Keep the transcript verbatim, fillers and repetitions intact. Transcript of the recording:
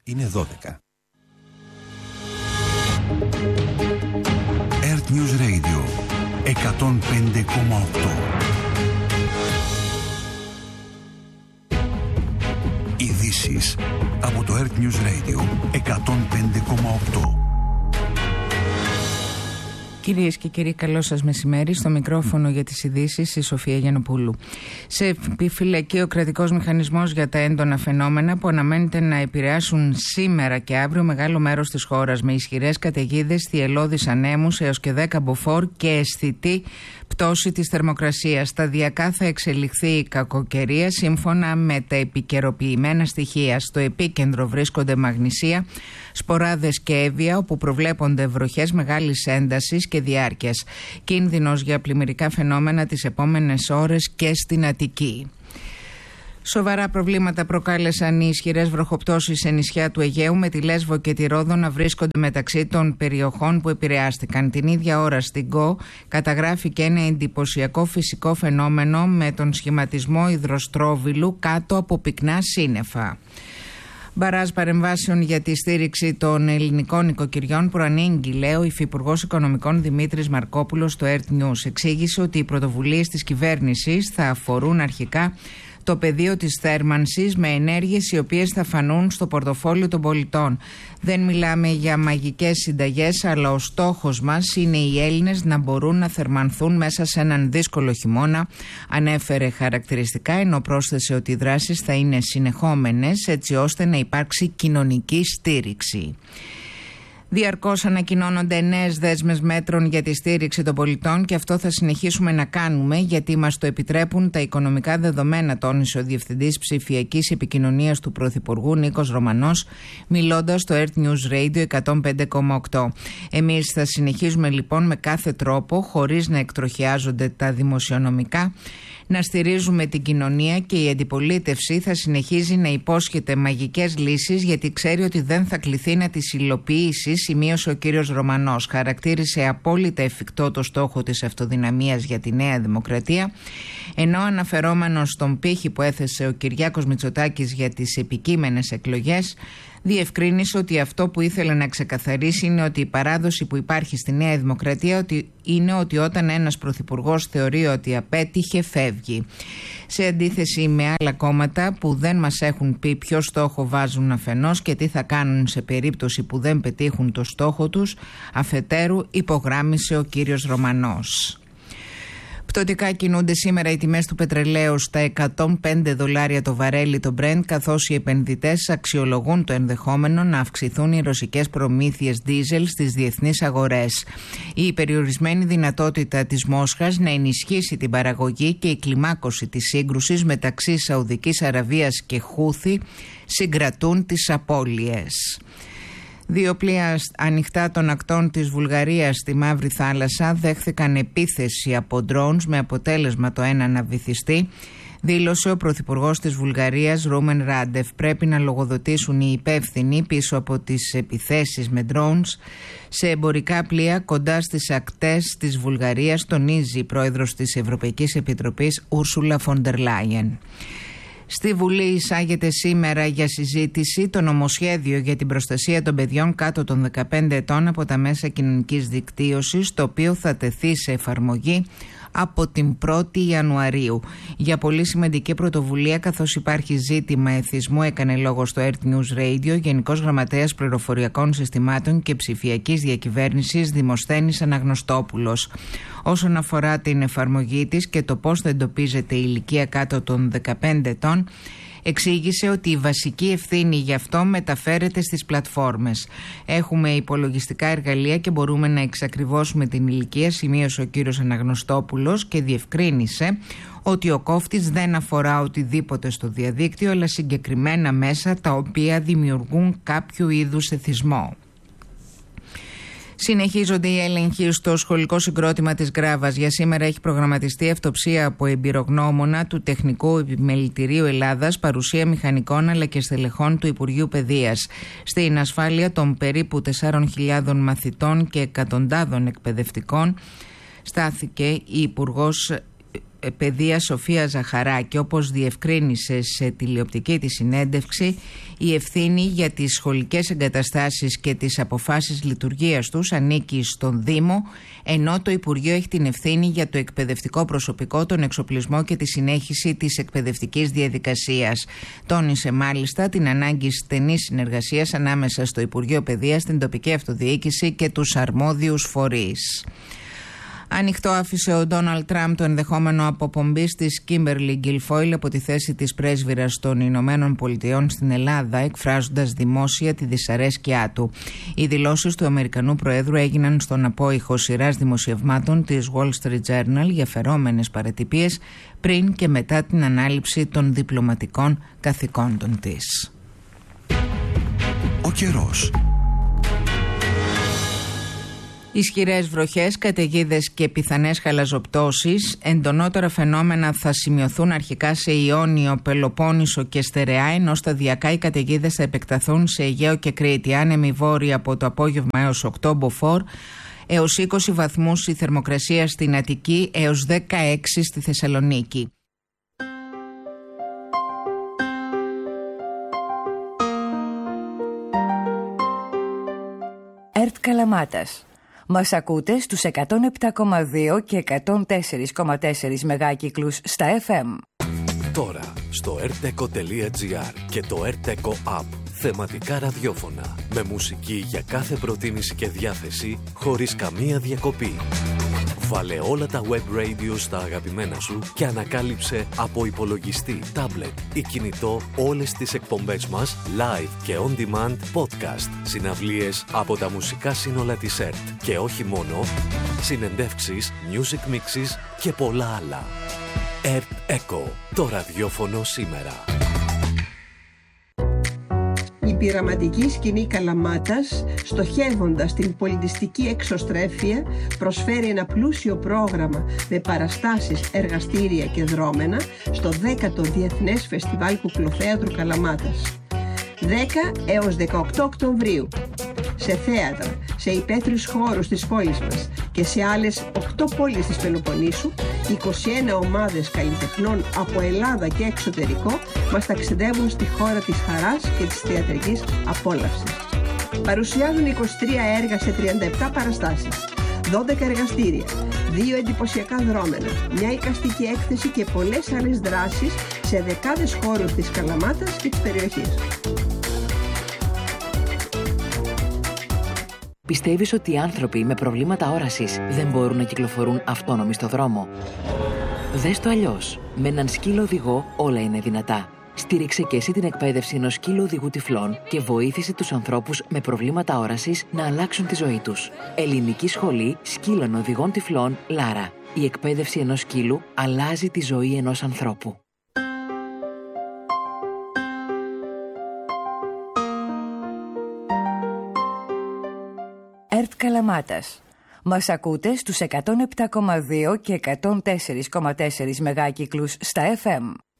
Είναι δώδεκα. Earth News Radio εκατόν πέντε κόμμα οκτώ. Ειδήσεις από το Earth News Radio εκατόν πέντε κόμμα οκτώ. Κυρίες και κύριοι, καλό σας μεσημέρι. Στο μικρόφωνο για τις ειδήσεις η Σοφία Γιαννοπούλου. Σε επιφυλακή ο κρατικός μηχανισμός για τα έντονα φαινόμενα που αναμένεται να επηρεάσουν σήμερα και αύριο μεγάλο μέρος της χώρας, με ισχυρές καταιγίδες, θυελλώδεις ανέμους έως και δέκα μποφόρ και αισθητή πτώση της θερμοκρασίας. Σταδιακά θα εξελιχθεί η κακοκαιρία σύμφωνα με τα επικαιροποιημένα στοιχεία. Στο επίκεντρο βρίσκονται Μαγνησία, Σποράδες και Εύβοια, όπου προβλέπονται βροχές μεγάλης έντασης και διάρκειας. Κίνδυνος για πλημμυρικά φαινόμενα τις επόμενες ώρες και στην Αττική. Σοβαρά προβλήματα προκάλεσαν οι ισχυρές βροχοπτώσεις σε νησιά του Αιγαίου, με τη Λέσβο και τη Ρόδο να βρίσκονται μεταξύ των περιοχών που επηρεάστηκαν. Την ίδια ώρα στην Γκο καταγράφηκε ένα εντυπωσιακό φυσικό φαινόμενο με τον σχηματισμό υδροστρόβιλου κάτω από πυκνά σύννεφα. Μπαράζ παρεμβάσεων για τη στήριξη των ελληνικών οικοκυριών προανήγγειλε ο Υφυπουργός Οικονομικών Δημήτρης Μαρκόπουλος στο Earth News. Εξήγησε ότι οι πρωτοβουλίες της κυβέρνησης θα αφορούν αρχικά το πεδίο της θέρμανσης, με ενέργειες οι οποίες θα φανούν στο πορτοφόλιο των πολιτών. Δεν μιλάμε για μαγικές συνταγές, αλλά ο στόχος μας είναι οι Έλληνες να μπορούν να θερμανθούν μέσα σε έναν δύσκολο χειμώνα, ανέφερε χαρακτηριστικά, ενώ πρόσθεσε ότι οι δράσεις θα είναι συνεχόμενες έτσι ώστε να υπάρξει κοινωνική στήριξη. Διαρκώς ανακοινώνονται νέες δέσμες μέτρων για τη στήριξη των πολιτών και αυτό θα συνεχίσουμε να κάνουμε, γιατί μας το επιτρέπουν τα οικονομικά δεδομένα, τόνισε ο Διευθυντής Ψηφιακής Επικοινωνίας του Πρωθυπουργού Νίκος Ρωμανός, μιλώντας στο Earth News Radio εκατόν πέντε κόμμα οκτώ. Εμείς θα συνεχίζουμε λοιπόν με κάθε τρόπο, χωρίς να εκτροχιάζονται τα δημοσιονομικά, να στηρίζουμε την κοινωνία, και η αντιπολίτευση θα συνεχίζει να υπόσχεται μαγικές λύσεις, γιατί ξέρει ότι δεν θα κληθεί να τις υλοποιήσει, σημείωσε ο κύριος Ρωμανός. Χαρακτήρισε απόλυτα εφικτό το στόχο της αυτοδυναμίας για τη Νέα Δημοκρατία, ενώ αναφερόμενος στον πύχη που έθεσε ο Κυριάκος Μητσοτάκης για τις επικείμενες εκλογές, διευκρίνησε ότι αυτό που ήθελε να ξεκαθαρίσει είναι ότι η παράδοση που υπάρχει στη Νέα Δημοκρατία ότι είναι ότι όταν ένας πρωθυπουργός θεωρεί ότι απέτυχε, φεύγει. Σε αντίθεση με άλλα κόμματα που δεν μας έχουν πει ποιο στόχο βάζουν αφενός και τι θα κάνουν σε περίπτωση που δεν πετύχουν το στόχο τους, αφετέρου, υπογράμμισε ο κύριος Ρωμανός. Πτωτικά κινούνται σήμερα οι τιμές του πετρελαίου στα εκατόν πέντε δολάρια το βαρέλι το Brent, καθώς οι επενδυτές αξιολογούν το ενδεχόμενο να αυξηθούν οι ρωσικές προμήθειες δίζελ στις διεθνείς αγορές. Η περιορισμένη δυνατότητα της Μόσχας να ενισχύσει την παραγωγή και η κλιμάκωση της σύγκρουσης μεταξύ Σαουδικής Αραβίας και Χούθη συγκρατούν τις απώλειες. Δύο πλοία ανοιχτά των ακτών της Βουλγαρίας στη Μαύρη Θάλασσα δέχθηκαν επίθεση από drones, με αποτέλεσμα το ένα να βυθιστεί, δήλωσε ο Πρωθυπουργός της Βουλγαρίας Ρούμεν Ράντεφ. Πρέπει να λογοδοτήσουν οι υπεύθυνοι πίσω από τις επιθέσεις με drones σε εμπορικά πλοία κοντά στις ακτές της Βουλγαρίας, τονίζει η πρόεδρος της Ευρωπαϊκής Επιτροπής Ούρσουλα φον ντερ Λάιεν. Στη Βουλή εισάγεται σήμερα για συζήτηση το νομοσχέδιο για την προστασία των παιδιών κάτω των δεκαπέντε ετών από τα μέσα κοινωνικής δικτύωσης, το οποίο θα τεθεί σε εφαρμογή από την πρώτη Ιανουαρίου. Για πολύ σημαντική πρωτοβουλία, καθώς υπάρχει ζήτημα εθισμού, έκανε λόγο στο Earth News Radio Γενικός Γραμματέας Πληροφοριακών Συστημάτων και Ψηφιακής Διακυβέρνησης Δημοσθένης Αναγνωστόπουλος. Όσον αφορά την εφαρμογή της και το πώς θα εντοπίζεται η ηλικία κάτω των δεκαπέντε ετών, εξήγησε ότι η βασική ευθύνη γι' αυτό μεταφέρεται στις πλατφόρμες. Έχουμε υπολογιστικά εργαλεία και μπορούμε να εξακριβώσουμε την ηλικία, σημείωσε ο κύριος Αναγνωστόπουλος, και διευκρίνησε ότι ο κόφτης δεν αφορά οτιδήποτε στο διαδίκτυο, αλλά συγκεκριμένα μέσα τα οποία δημιουργούν κάποιο είδους εθισμό. Συνεχίζονται οι έλεγχοι στο σχολικό συγκρότημα της Γκράβας. Για σήμερα έχει προγραμματιστεί αυτοψία από εμπειρογνώμονα του Τεχνικού Επιμελητηρίου Ελλάδας, παρουσία μηχανικών αλλά και στελεχών του Υπουργείου Παιδείας. Στην ασφάλεια των περίπου τεσσάρων χιλιάδων μαθητών και εκατοντάδων εκπαιδευτικών στάθηκε η Υπουργός Παιδείας Σοφία Ζαχαράκη, όπως διευκρίνησε σε τηλεοπτική τη συνέντευξη, η ευθύνη για τις σχολικές εγκαταστάσεις και τις αποφάσεις λειτουργίας τους ανήκει στον Δήμο, ενώ το Υπουργείο έχει την ευθύνη για το εκπαιδευτικό προσωπικό, τον εξοπλισμό και τη συνέχιση της εκπαιδευτικής διαδικασίας. Τόνισε μάλιστα την ανάγκη στενής συνεργασίας ανάμεσα στο Υπουργείο Παιδείας, την τοπική αυτοδιοίκηση και τους αρμόδιους φορείς. Ανοιχτό άφησε ο Ντόναλντ Τραμπ το ενδεχόμενο αποπομπής της Κίμπερλι Γκιλφόιλ από τη θέση της πρέσβυρας των Ηνωμένων Πολιτειών στην Ελλάδα, εκφράζοντας δημόσια τη δυσαρέσκειά του. Οι δηλώσεις του Αμερικανού Προέδρου έγιναν στον απόϊχο σειράς δημοσιευμάτων της Wall Street Journal για φερόμενες παρατυπίες πριν και μετά την ανάληψη των διπλωματικών καθηκόντων της. Ο καιρός. Ισχυρές βροχές, καταιγίδες και πιθανές χαλαζοπτώσεις. Εντονότερα φαινόμενα θα σημειωθούν αρχικά σε Ιόνιο, Πελοπόννησο και Στερεά, ενώ σταδιακά οι καταιγίδες θα επεκταθούν σε Αιγαίο και Κρήτη. Άνεμοι βόρειοι από το απόγευμα έως οκτώ μποφόρ, έως είκοσι βαθμούς η θερμοκρασία στην Αττική, έως δεκαέξι στη Θεσσαλονίκη. ΕΡΤ Καλαμάτας. Μας ακούτε στους εκατόν επτά κόμμα δύο και εκατόν τέσσερα κόμμα τέσσερα μεγάκυκλους στα εφ εμ. Τώρα στο ερτεκο τελεία τζι άρ και το ερτεκο App. Θεματικά ραδιόφωνα με μουσική για κάθε προτίμηση και διάθεση χωρίς καμία διακοπή. Βάλε όλα τα web radio στα αγαπημένα σου και ανακάλυψε από υπολογιστή, τάμπλετ ή κινητό όλες τις εκπομπές μας live και on demand podcast, συναυλίες από τα μουσικά σύνολα της ΕΡΤ και όχι μόνο, συνεντεύξεις, music mixes και πολλά άλλα. ΕΡΤ Echo, το ραδιόφωνο σήμερα. Η πειραματική σκηνή Καλαμάτας, στοχεύοντας την πολιτιστική εξωστρέφεια, προσφέρει ένα πλούσιο πρόγραμμα με παραστάσεις, εργαστήρια και δρόμενα στο δέκατο Διεθνές Φεστιβάλ Κουκλοθέατρου Καλαμάτας. δέκα έως δεκαοκτώ Οκτωβρίου. Σε θέατρα, σε υπαίθριους χώρους της πόλης μας και σε άλλες οκτώ πόλεις της Πελοποννήσου, είκοσι ένα ομάδες καλλιτεχνών από Ελλάδα και εξωτερικό μας ταξιδεύουν στη χώρα της χαράς και της θεατρικής απόλαυσης. Παρουσιάζουν είκοσι τρία έργα σε τριάντα επτά παραστάσεις, δώδεκα εργαστήρια, δύο εντυπωσιακά δρόμενα, μια εικαστική έκθεση και πολλές άλλες δράσεις σε δεκάδες χώρους της Καλαμάτας και της περιοχής. Πιστεύεις ότι οι άνθρωποι με προβλήματα όρασης δεν μπορούν να κυκλοφορούν αυτόνομοι στο δρόμο? Δες το αλλιώς. Με έναν σκύλο οδηγό όλα είναι δυνατά. Στήριξε και εσύ την εκπαίδευση ενός σκύλου οδηγού τυφλών και βοήθησε τους ανθρώπους με προβλήματα όρασης να αλλάξουν τη ζωή τους. Ελληνική Σχολή Σκύλων Οδηγών Τυφλών Λάρα. Η εκπαίδευση ενός σκύλου αλλάζει τη ζωή ενός ανθρώπου. ΕΡΤ Καλαμάτας. Μας ακούτε στους εκατόν επτά κόμμα δύο και εκατόν τέσσερα κόμμα τέσσερα μεγάκυκλους στα εφ εμ.